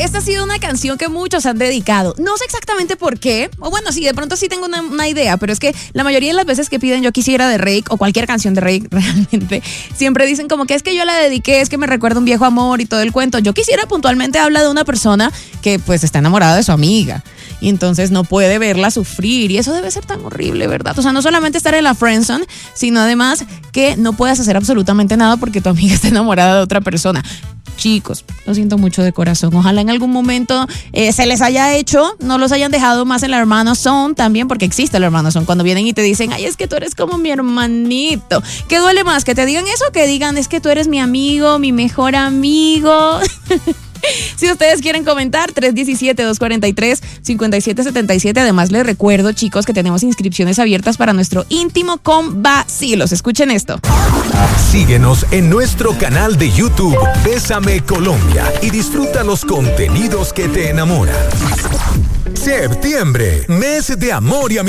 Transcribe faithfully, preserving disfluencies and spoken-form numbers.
esta ha sido una canción que muchos han dedicado. No sé exactamente por qué, o bueno, sí, de pronto sí tengo una, una idea, pero es que la mayoría de las veces que piden Yo Quisiera de Reik o cualquier canción de Reik realmente, siempre dicen como que es que yo la dediqué, es que me recuerda un viejo amor y todo el cuento. Yo Quisiera puntualmente habla de una persona que pues está enamorada de su amiga y entonces no puede verla sufrir y eso debe ser tan horrible, ¿verdad? O sea, no solamente estar en la friendzone, sino además que no puedas hacer absolutamente nada porque tu amiga está enamorada de otra persona. Chicos, lo siento mucho de corazón. Ojalá en algún momento eh, se les haya hecho, no los hayan dejado más en la hermana zone también, porque existe la hermana zone. Cuando vienen y te dicen, ay, es que tú eres como mi hermanito. ¿Qué duele más? ¿Que te digan eso o que digan, es que tú eres mi amigo, mi mejor amigo? Si ustedes quieren comentar, tres uno siete, dos cuatro tres, cinco siete siete siete. Además, les recuerdo, chicos, que tenemos inscripciones abiertas para nuestro íntimo con vacilos. Escuchen esto. Síguenos en nuestro canal de YouTube, Bésame Colombia, y disfruta los contenidos que te enamoran. Septiembre, mes de amor y amistad.